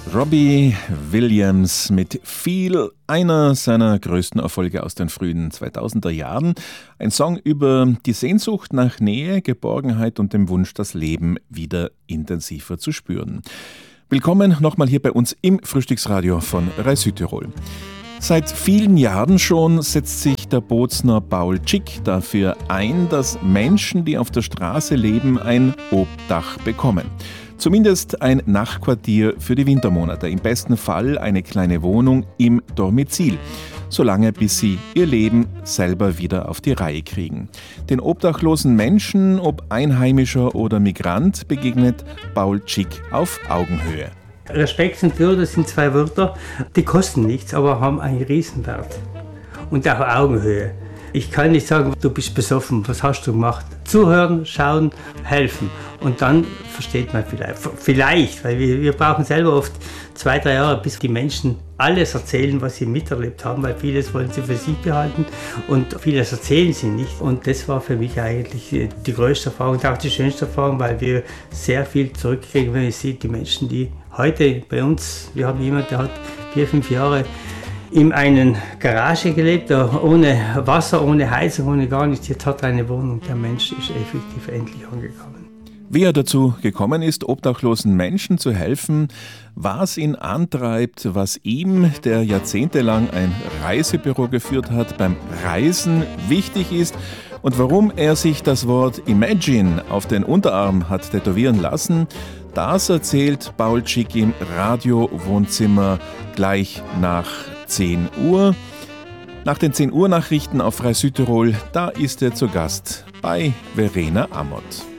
Robbie Williams mit Feel, einer seiner größten Erfolge aus den frühen 2000er Jahren. Ein Song über die Sehnsucht nach Nähe, Geborgenheit und dem Wunsch, das Leben wieder intensiver zu spüren. Willkommen nochmal hier bei uns im Frühstücksradio von Rai Südtirol. Seit vielen Jahren schon setzt sich der Bozner Paul Schick dafür ein, dass Menschen, die auf der Straße leben, ein Obdach bekommen. Zumindest ein Nachtquartier für die Wintermonate, im besten Fall eine kleine Wohnung im Domizil, solange bis sie ihr Leben selber wieder auf die Reihe kriegen. Den obdachlosen Menschen, ob Einheimischer oder Migrant, begegnet Paul Schick auf Augenhöhe. Respekt und Würde sind zwei Wörter, die kosten nichts, aber haben einen Riesenwert. Und auch Augenhöhe. Ich kann nicht sagen, du bist besoffen, was hast du gemacht? Zuhören, schauen, helfen. Und dann versteht man vielleicht, weil wir brauchen selber oft 2-3 Jahre, bis die Menschen alles erzählen, was sie miterlebt haben, weil vieles wollen sie für sich behalten und vieles erzählen sie nicht. Und das war für mich eigentlich die größte Erfahrung und auch die schönste Erfahrung, weil wir sehr viel zurückkriegen, wenn man sieht, die Menschen, die heute bei uns, wir haben jemanden, der hat 4-5 Jahre in einer Garage gelebt, ohne Wasser, ohne Heizung, ohne gar nichts. Jetzt hat er eine Wohnung. Der Mensch ist effektiv endlich angekommen. Wie er dazu gekommen ist, obdachlosen Menschen zu helfen, was ihn antreibt, was ihm, der jahrzehntelang ein Reisebüro geführt hat, beim Reisen wichtig ist und warum er sich das Wort Imagine auf den Unterarm hat tätowieren lassen, das erzählt Paul Schick im Radio-Wohnzimmer gleich nach 10 Uhr. Nach den 10 Uhr Nachrichten auf Rai Südtirol, da ist er zu Gast bei Verena Amott.